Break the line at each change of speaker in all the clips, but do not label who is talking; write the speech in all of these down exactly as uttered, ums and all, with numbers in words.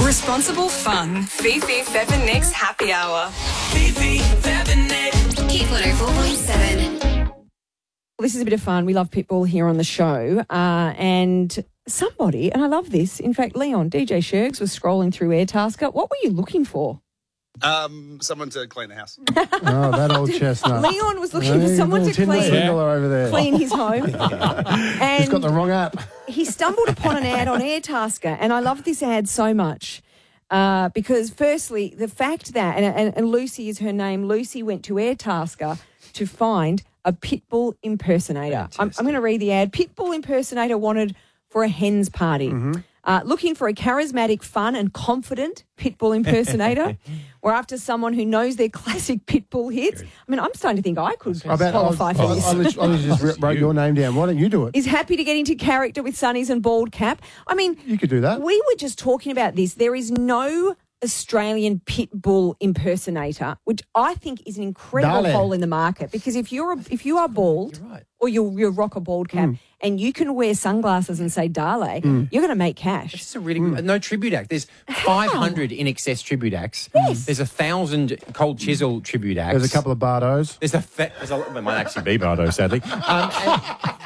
Responsible fun. Fifi Feather Nicks Happy Hour.
Fifi Feather Nicks.
Hit one oh four point seven.
This is a bit of fun. We love Pitbull here on the show. Uh, and somebody, and I love this, in fact, Leon, D J Shergs was scrolling through Airtasker. What were you looking for?
Um, someone to clean the house.
Oh, that old chestnut.
Leon was looking for
Hey,
someone to
little Tinder
clean,
swindler over there.
clean his home. And
He's got the wrong app.
he stumbled upon an ad on Airtasker, and I love this ad so much uh, because, firstly, the fact that, and, and, and Lucy is her name, Lucy went to Airtasker to find a Pitbull impersonator. I'm, I'm going to read the ad. Pitbull impersonator wanted for a hen's party.
Mm-hmm.
Uh, looking for a charismatic, fun and confident Pitbull impersonator. We're after someone who knows their classic Pitbull hits. I mean, I'm starting to think I could
I bet
qualify
I,
for
I,
this.
I, literally- I just wrote- wrote your name down. Why don't you do it?
Is happy to get into character with sunnies and bald cap. I mean,
You could do that.
we were just talking about this. There is no Australian Pitbull impersonator, which I think is an incredible
Dale.
hole in the market. Because if you're a, if you are bald,
You're right.
or you you rock a bald cap,
Mm.
and you can wear sunglasses and say Dale, you're going to make cash.
It's just a really no tribute act. There's five hundred in excess tribute acts.
Yes.
There's a thousand Cold Chisel tribute acts.
There's a couple of Bardos.
There's a. Fa- there's a it might actually be Bardo, sadly. Um, and-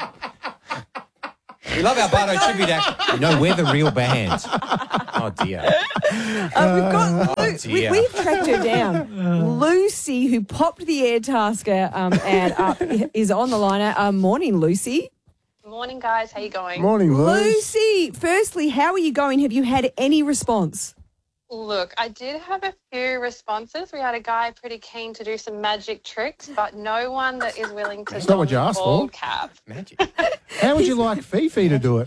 we love our Bardo tribute act. No, we're the real band. Oh dear.
Uh, we've got
Oh,
Lu- we,
dear.
we've tracked her down. Lucy, who popped the Airtasker um, ad up, is on the line. Uh, morning, Lucy.
Morning, guys. How you going?
Morning, Luce.
Lucy, firstly, how are you going? Have you had any response?
Look, I did have a few responses. We had a guy pretty keen to do some magic tricks, but no one that is willing to
That's not what
don
you
the
asked for.
bald cap.
Magic.
How would you like Fifi to do it?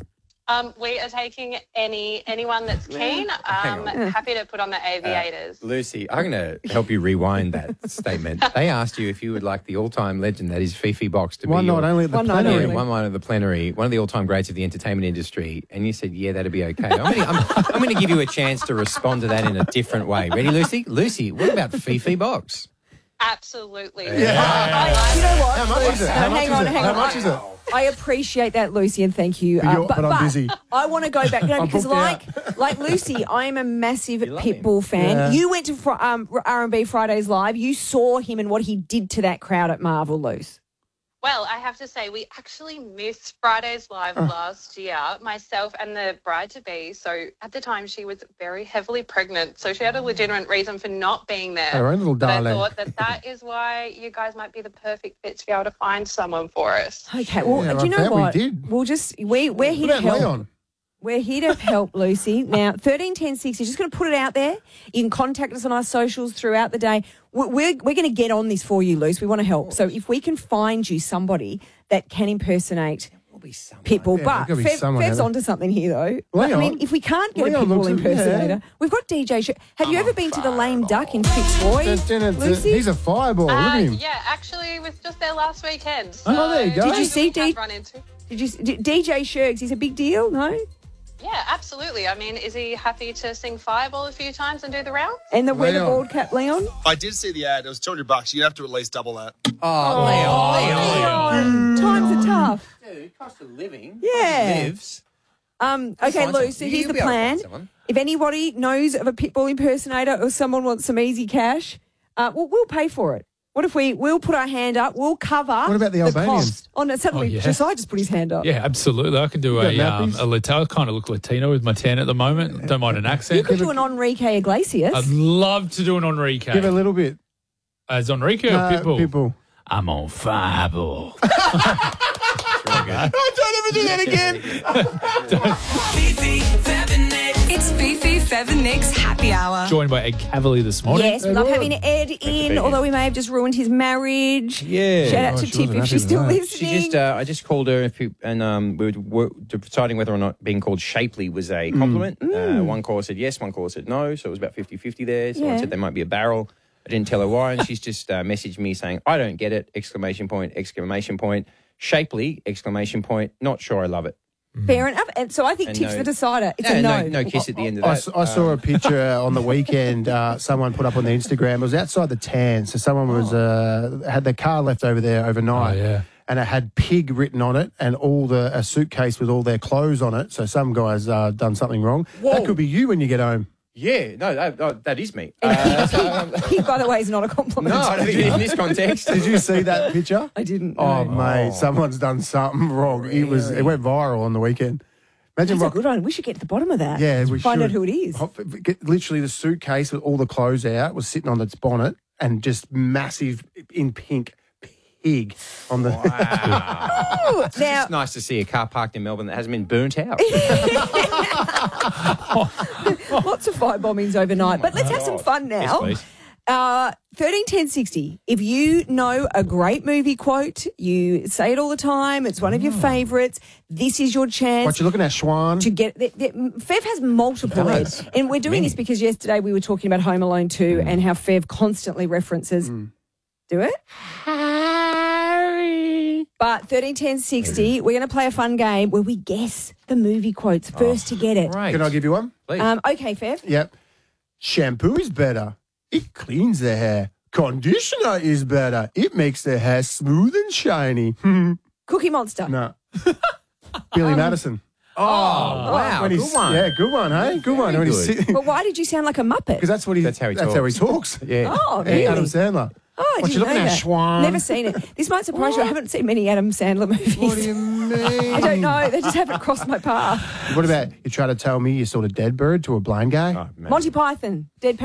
Um, we are taking any anyone that's keen. Um, happy to put on the aviators.
Lucy, I'm going to help you rewind that statement. They asked you if you would like the all-time legend that is Fifi Box to
One
be
night
your,
only at the
One night
plenary.
only.
one night of the plenary, one of the all-time greats of the entertainment industry, and you said, yeah, that'd be okay. I'm going to I'm, I'm going to give you a chance to respond to that in a different way. Ready, Lucy? Lucy, what about Fifi Box?
Absolutely.
I, you know what?
How much is it?
No,
How much
hang
is
on,
it?
hang
How
on.
much is it?
I appreciate that, Lucy, and thank you.
But you're- but I'm busy.
I want to go back no,
I'm
because,
booked
like, like Lucy, I am a massive
love him.
Pitbull fan.
Yeah.
You went to fr- um, R and B Fridays Live. You saw him and what he did to that crowd at Marvel, Luce.
Well, I have to say, we actually missed Friday's Live last year, myself and the bride-to-be. So at the time, she was very heavily pregnant. So she had a legitimate reason for not being there.
Her own little
But I
darling.
thought that that is why you guys might be the perfect fit to be able to find someone for us.
Okay, well,
Yeah,
do you
I
know
thought we
what?
did.
We'll just we we're here
What
to
about
help.
Leon?
We're here to help, Lucy. Now, thirteen ten sixty, just going to put it out there. You can contact us on our socials throughout the day. We're, we're, we're going to get on this for you, Luce. We want to help. So if we can find you somebody that can impersonate
Will be someone.
Pitbull,
Yeah,
but
there's gotta be
Fev,
someone,
Fev's
Heather.
onto something here, though. I
Leon-
mean, if we can't get
Leon
a Pitbull
looks-
impersonator,
yeah.
we've got D J. Sh- Have you ever been to the Lame Duck in Fitzroy,
Just in it,
Lucy?
he's a fireball. Look
Uh,
at him.
yeah, actually, was just there last weekend. So
Oh, there you go.
Did you see
we have
D-
run into?
Did you d- D J Shergs? He's a big deal, no?
Yeah, absolutely. I mean, is he happy to sing Fireball a few times and do the rounds?
And the wear the
Leon.
bald cap, Leon.
I did see the ad. It was two hundred bucks. You have to at least double that.
Oh, Leon, Leon.
Leon, times are tough.
Dude, cost of living.
Yeah.
Lives.
Um, okay,
Find
Lou, so
someone.
here's
You'll
the
be able to
plan.
find someone.
If anybody knows of a Pitbull impersonator or someone wants some easy cash, uh, we'll, we'll pay for it. What if we, we'll put our hand up, we'll cover
What about the Albanian?
cost. Oh, no, suddenly
Oh, yeah.
Josiah just put his hand up.
Yeah, absolutely. I can do
You
a
got
um,
nappies?
a Latino. I kind of look Latino with my tan at the moment. Don't mind an
You
accent.
could do an Enrique Iglesias.
I'd love to do an Enrique.
Give a little bit.
As Enrique or
No,
Pitbull?
Pitbull.
I'm on Fireball.
Oh, don't ever do that again.
Fifi Feather Nicks.
It's Fifi Feather Nicks Happy Hour.
Joined by Ed Cavalier this morning.
Yes, we love having Ed in,
being
although we may have just ruined his marriage.
Yeah.
Shout out
Oh,
to
she
Tiff
wasn't
if
happy
she's
with
still
that.
listening.
She just, uh, I just called her, if you, and um, we were, were deciding whether or not being called shapely was
Mm.
a compliment. Uh, one caller said yes, one caller said no, so it was about fifty-fifty there. Someone
Yeah.
said they might be a barrel. I didn't tell her why, and she's just uh, messaged me saying, "I don't get it!" Exclamation point! Exclamation point! Shapely! Exclamation point! Not sure I love it.
Fair enough. And so I think
And
Tiff's
no-
the decider. It's
Yeah,
a no.
no, no kiss at the end of
I,
that.
s- I saw a picture uh, on the weekend. Uh, someone put up on the Instagram. It was outside the Tan. So someone was uh, had their car left over there overnight.
Oh, yeah.
and it had pig written on it, and all the a suitcase with all their clothes on it. So some guy's uh, done something wrong.
Whoa.
That could be you when you get home.
Yeah, no, that, oh, that is me. Uh, so, um,
Pig, by the way, is not a compliment.
no, I don't think in this context.
Did you see that picture?
I didn't.
Oh,
no.
mate, someone's done something wrong. It was it went viral on the weekend. Imagine
That's a
rock-
good one. We should get to the bottom of that.
Yeah, we
Find
should.
out who it is.
Hot- get- Literally, the suitcase with all the clothes out was sitting on its bonnet, and just massive in pink pig on the.
Ooh, now,
It's nice to see a car parked in Melbourne that hasn't been burnt out.
lots of fire bombings overnight. But let's have some fun now.
Yes, please.
Uh, thirteen ten sixty. If you know a great movie quote, you say it all the time, it's one of your favourites, this is your chance.
What you looking at, Schwan?
To get the, the, Fev has multiple
He
Ed,
does.
and we're doing
Many.
this because yesterday we were talking about Home Alone two
Mm.
and how Fev constantly references. Do it,
Harry.
but thirteen ten sixty. We're going to play a fun game where we guess the movie quotes first to get it.
Right.
Can I give you one?
Please.
Um, okay, Fev.
Yep. Shampoo is better. It cleans the hair. Conditioner is better. It makes the hair smooth and shiny.
Cookie Monster.
No. Billy Madison.
oh, wow.
When
Good
he's-
one.
Yeah, good one, hey? Good one. When he's
good.
sitting.
But why did you sound like a Muppet?
Because that's what he.
That's how he
That's how he
talks.
talks.
Yeah.
Oh,
Yeah,
really?
Adam Sandler.
Oh, I
What you
didn't
looking
know
at,
that.
Schwan?
Never seen it. This might surprise you. I haven't seen many Adam Sandler movies.
What do you mean?
I don't know. They just haven't crossed my path.
What about you try to tell me you saw a dead bird to a blind guy?
Oh, man.
Monty Python, Dead